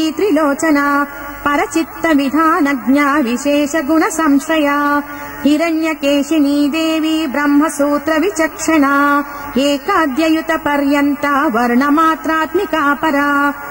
त्रिलोचना परचित्तविधानज्ञा विशेषगुणसंश्रया हिरण्यकेशिनी देवी ब्रह्मसूत्रविचक्षणा एकाद्ययुतपर्यन्ता वर्णमात्रात्मिका परा